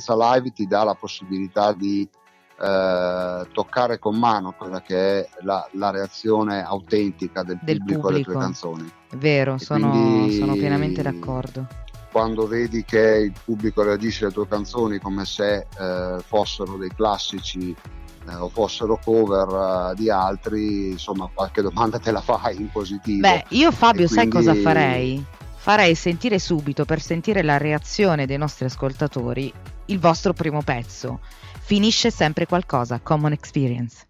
esperienza live ti dà la possibilità di toccare con mano quella che è la reazione autentica del pubblico alle tue canzoni. Vero, sono pienamente d'accordo. Quando vedi che il pubblico reagisce alle tue canzoni come se fossero dei classici o fossero cover di altri, insomma qualche domanda te la fai in positivo. Beh, io Fabio sai cosa farei? Farei sentire subito, per sentire la reazione dei nostri ascoltatori, il vostro primo pezzo. Finisce sempre qualcosa, Common Experience.